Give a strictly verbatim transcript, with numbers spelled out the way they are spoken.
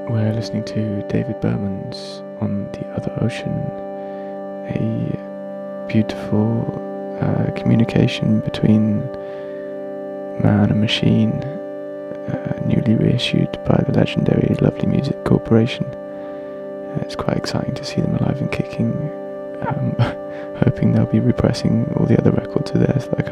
We're listening to David Berman's On the Other Ocean, a beautiful uh, communication between man and machine, uh, newly reissued by the legendary Lovely Music Corporation. Uh, it's quite exciting to see them alive and kicking. Um, hoping they'll be repressing all the other records of theirs that are